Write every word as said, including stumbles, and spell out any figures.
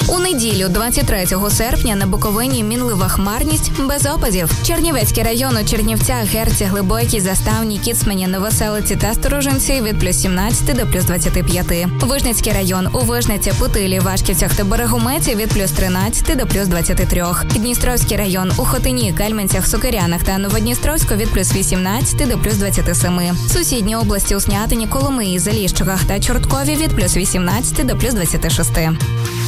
У неділю, двадцять третього серпня, на Буковині мінлива хмарність без опадів. Чернівецький район у Чернівцях, Герці, Глибокій, Заставній, Кіцмані, Новоселиці та Сторожинці від плюс сімнадцяти до плюс двадцяти п'яти. Вижницький район у Вижниці, Путилі, Вашківцях та Берегометі від плюс тринадцяти до плюс двадцяти трьох. Дністровський район у Хотині, Кельменцях, Сокирянах та Новодністровську від плюс вісімнадцяти до плюс двадцяти семи. Сусідні області у Снятині, Коломиї, Заліщиках та Чорткові від плюс вісімнадцяти до плюс двадцяти шести.